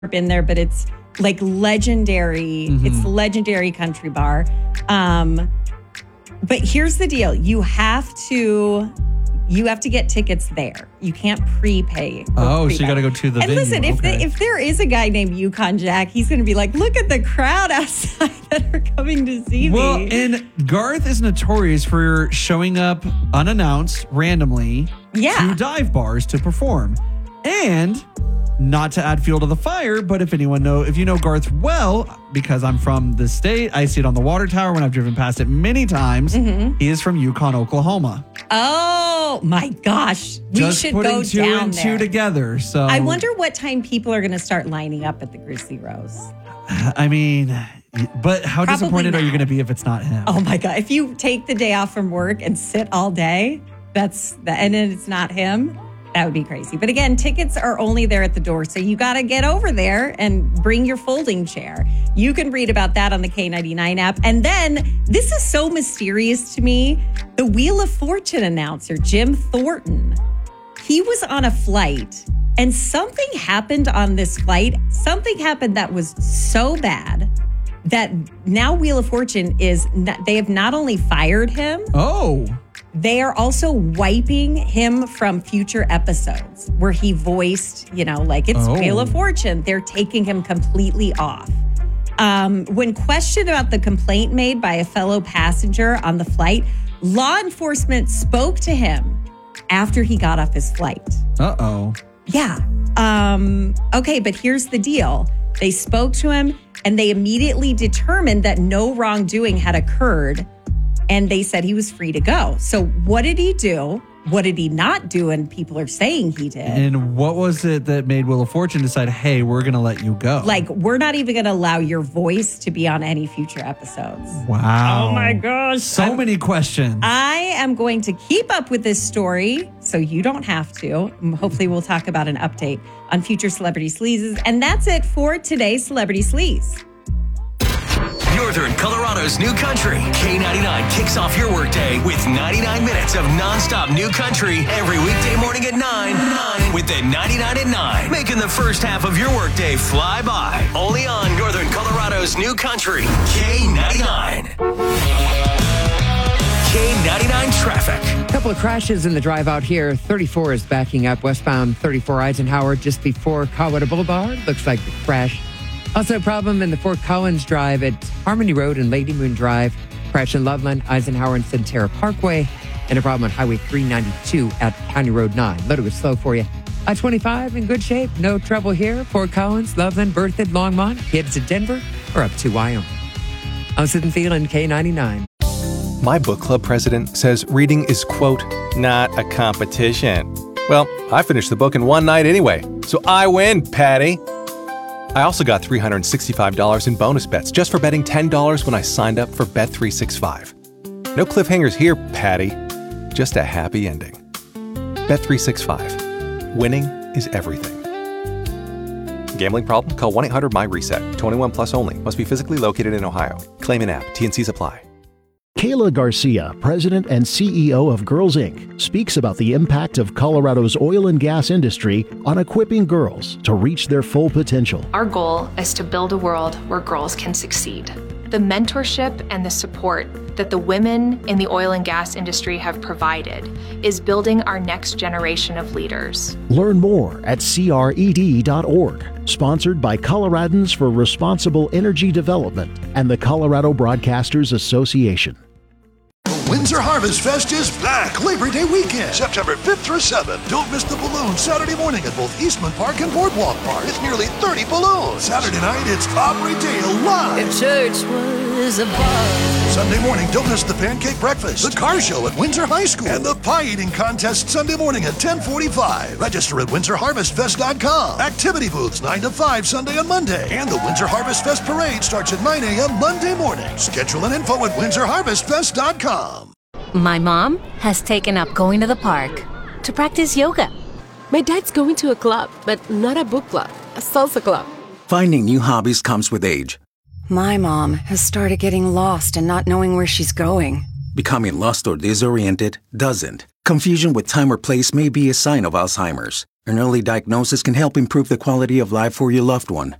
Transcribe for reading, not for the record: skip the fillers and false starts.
been there, but it's like legendary. Mm-hmm. It's legendary country bar. But here's the deal. You have to get tickets there. You can't prepay. So you got to go to the venue. And listen, if there is a guy named Yukon Jack, he's going to be like, look at the crowd outside that are coming to see me. Well, and Garth is notorious for showing up unannounced randomly to dive bars to perform. And not to add fuel to the fire, but if you know Garth well, because I'm from the state, I see it on the water tower when I've driven past it many times. Mm-hmm. He is from Yukon, Oklahoma. Oh my gosh. We should go down there. Just putting two and two together. So I wonder what time people are going to start lining up at the Grizzly Rose. I mean, but how Probably disappointed not. are you going to be if it's not him? Oh my God. If you take the day off from work and sit all day, and then it's not him, that would be crazy. But again, tickets are only there at the door. So you got to get over there and bring your folding chair. You can read about that on the K99 app. And then this is so mysterious to me. The Wheel of Fortune announcer, Jim Thornton, he was on a flight and something happened on this flight. Something happened that was so bad that now Wheel of Fortune they have not only fired him. Oh. They are also wiping him from future episodes where he voiced, it's Wheel of Fortune. They're taking him completely off. When questioned about the complaint made by a fellow passenger on the flight, law enforcement spoke to him after he got off his flight. Uh-oh. Yeah. Okay, but here's the deal. They spoke to him and they immediately determined that no wrongdoing had occurred. And they said he was free to go. So what did he do? What did he not do? And people are saying he did. And what was it that made Wheel of Fortune decide, hey, we're going to let you go? Like, we're not even going to allow your voice to be on any future episodes. Wow. Oh my gosh. So many questions. I am going to keep up with this story so you don't have to. Hopefully we'll talk about an update on future Celebrity Sleazes. And that's it for today's Celebrity Sleaze. Northern Colorado's new country. K99 kicks off your workday with 99 minutes of nonstop new country every weekday morning at 9 with the 99 at 9. Making the first half of your workday fly by. Only on Northern Colorado's new country. K99. K99 traffic. A couple of crashes in the drive out here. 34 is backing up westbound 34 Eisenhower just before Colorado Boulevard. Looks like the crash. Also a problem in the Fort Collins Drive at Harmony Road and Lady Moon Drive. Crash in Loveland, Eisenhower, and Centerra Parkway. And a problem on Highway 392 at County Road 9. Little bit slow for you. I-25 in good shape. No trouble here. Fort Collins, Loveland, Berthoud, Longmont. Kids to Denver or up to Wyoming. I'm sitting feeling K99. My book club president says reading is, quote, not a competition. Well, I finished the book in one night anyway, so I win, Patty. I also got $365 in bonus bets just for betting $10 when I signed up for Bet365. No cliffhangers here, Patty. Just a happy ending. Bet365. Winning is everything. Gambling problem? Call 1-800-MY-RESET. 21 plus only. Must be physically located in Ohio. Claim in app. T&Cs apply. Kayla Garcia, president and CEO of Girls Inc., speaks about the impact of Colorado's oil and gas industry on equipping girls to reach their full potential. Our goal is to build a world where girls can succeed. The mentorship and the support that the women in the oil and gas industry have provided is building our next generation of leaders. Learn more at cred.org. Sponsored by Coloradans for Responsible Energy Development and the Colorado Broadcasters Association. Windsor Harvest Fest is back Labor Day weekend, September 5th through 7th. Don't miss the balloons Saturday morning at both Eastman Park and Boardwalk Park. It's nearly 30 balloons. Saturday night, it's Aubrey Dale live. If church was a bar. Sunday morning, don't miss the pancake breakfast, the car show at Windsor High School, and the pie eating contest Sunday morning at 10:45. Register at WindsorHarvestFest.com. Activity booths 9 to 5 Sunday and Monday. And the Windsor Harvest Fest parade starts at 9 a.m. Monday morning. Schedule and info at WindsorHarvestFest.com. My mom has taken up going to the park to practice yoga. My dad's going to a club, but not a book club, a salsa club. Finding new hobbies comes with age. My mom has started getting lost and not knowing where she's going. Becoming lost or disoriented doesn't. Confusion with time or place may be a sign of Alzheimer's. An early diagnosis can help improve the quality of life for your loved one.